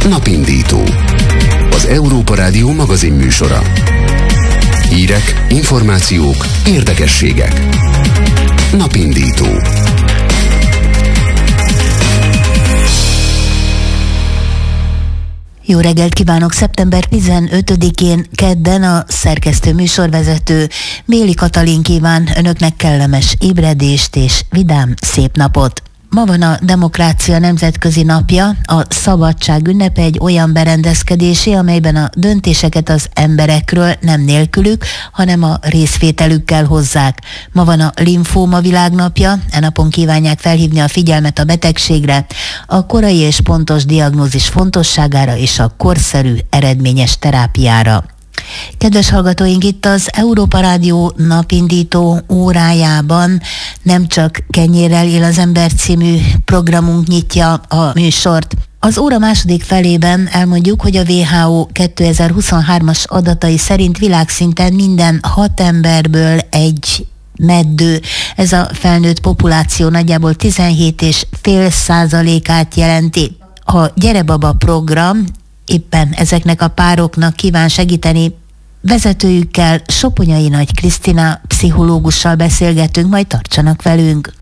Napindító. Az Európa Rádió magazin műsora. Hírek, információk, érdekességek. Napindító. Jó reggelt kívánok! Szeptember 15-én kedden a szerkesztő műsorvezető Méli Katalin kíván önöknek kellemes ébredést és vidám szép napot. Ma van a Demokrácia Nemzetközi Napja, a szabadság ünnepe egy olyan berendezkedésé, amelyben a döntéseket az emberekről nem nélkülük, hanem a részvételükkel hozzák. Ma van a Limfóma Világnapja, e napon kívánják felhívni a figyelmet a betegségre, a korai és pontos diagnózis fontosságára és a korszerű, eredményes terápiára. Kedves hallgatóink, itt az Európa Rádió napindító órájában nem csak Kenyérrel él az ember című programunk nyitja a műsort. Az óra második felében elmondjuk, hogy a WHO 2023-as adatai szerint világszinten minden 6 emberből egy meddő. Ez a felnőtt populáció nagyjából 17,5%-át jelenti. A Gyere Baba program éppen ezeknek a pároknak kíván segíteni. Vezetőjükkel, Soponyai Nagy Krisztina pszichológussal beszélgetünk, majd tartsanak velünk.